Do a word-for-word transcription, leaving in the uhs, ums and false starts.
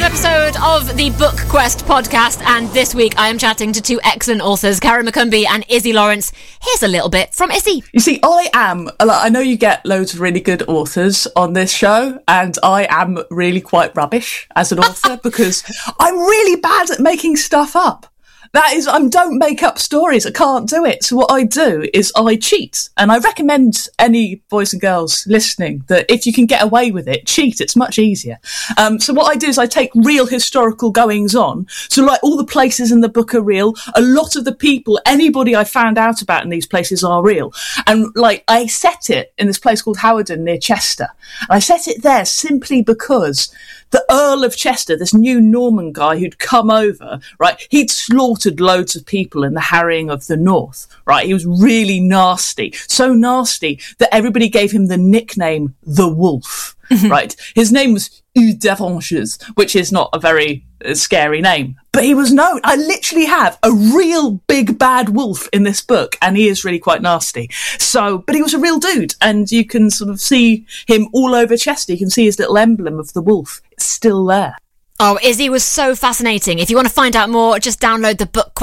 episode of the Book Quest podcast, and this week I am chatting to two excellent authors, Karen McCumbee and Izzy Lawrence. Here's a little bit from Izzy. You see, I am, I know you get loads of really good authors on this show, and I am really quite rubbish as an author because I'm really bad at making stuff up. That is, I don't make up stories. I can't do it. So what I do is I cheat. And I recommend any boys and girls listening that if you can get away with it, cheat. It's much easier. Um, so what I do is I take real historical goings on. So like all the places in the book are real. A lot of the people, anybody I found out about in these places are real. And like I set it in this place called Hawarden near Chester. And I set it there simply because the Earl of Chester, this new Norman guy who'd come over, right, he'd slaughtered loads of people in the harrying of the North, right? He was really nasty, so nasty that everybody gave him the nickname the Wolf, right? His name was Hugh Devanges, which is not a very uh, scary name, but he was known. I literally have a real big bad wolf in this book, and he is really quite nasty. So, but he was a real dude, and you can sort of see him all over Chester. You can see his little emblem of the wolf. It's still there. Oh, Izzy was so fascinating. If you want to find out more, just download the Book